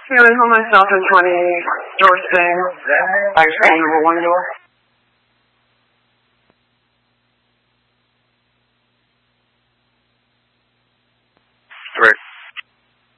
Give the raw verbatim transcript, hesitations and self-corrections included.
Really, home myself in twenty George James. Like, number one door.